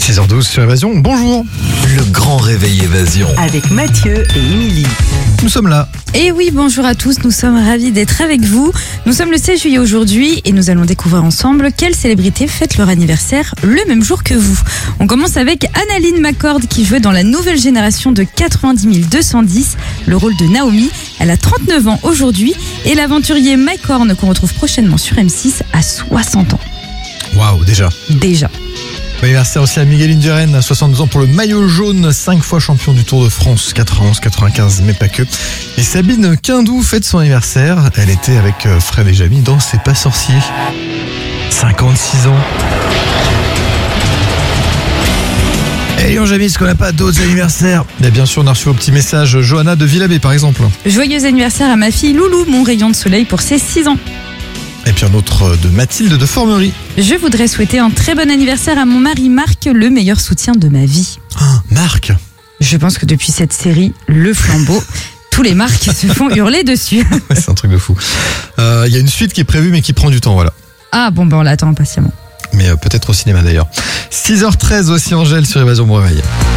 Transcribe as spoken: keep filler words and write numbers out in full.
six heures douze sur Évasion, bonjour. Le grand réveil Évasion. Avec Mathieu et Émilie. Nous sommes là. Et oui, bonjour à tous, nous sommes ravis d'être avec vous. Nous sommes le seize juillet aujourd'hui et nous allons découvrir ensemble quelles célébrités fêtent leur anniversaire le même jour que vous. On commence avec Annalyn McCord qui jouait dans la nouvelle génération de quatre-vingt-dix mille deux cent dix le rôle de Naomi. Elle a trente-neuf ans aujourd'hui et l'aventurier Mike Horn qu'on retrouve prochainement sur M six a soixante ans. Waouh, déjà. Déjà. Bon anniversaire aussi à Miguel Indurain, soixante-deux ans pour le maillot jaune, cinq fois champion du Tour de France, quatre-vingt-onze quatre-vingt-quinze, mais pas que. Et Sabine Quindou fête son anniversaire. Elle était avec Fred et Jamy dans C'est pas sorcier. cinquante-six ans. Et Lyon Jamy, est-ce qu'on n'a pas d'autres anniversaires? Mais bien sûr, on a reçu vos petits messages. Johanna de Villabé, par exemple. Joyeux anniversaire à ma fille Loulou, mon rayon de soleil pour ses six ans. Et puis un autre de Mathilde de Formerie. Je voudrais souhaiter un très bon anniversaire à mon mari Marc, le meilleur soutien de ma vie. Ah, Marc. Je pense que depuis cette série, Le Flambeau, tous les Marcs se font hurler dessus. Ouais, c'est un truc de fou. Il euh, y a une suite qui est prévue mais qui prend du temps, voilà. Ah bon, ben on l'attend impatiemment. Mais euh, peut-être au cinéma d'ailleurs. six heures treize aussi Angèle sur Évasion Bon Réveil.